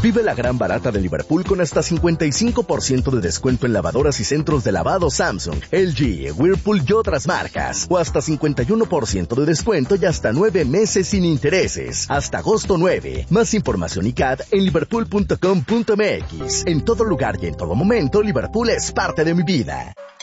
Vive la gran barata de Liverpool con hasta 55% de descuento en lavadoras y centros de lavado Samsung, LG, Whirlpool y otras marcas. O hasta 51% de descuento y hasta 9 meses sin intereses. Hasta agosto 9. Más información y CAD en liverpool.com.mx. En todo lugar y en todo momento, Liverpool es parte de mi vida.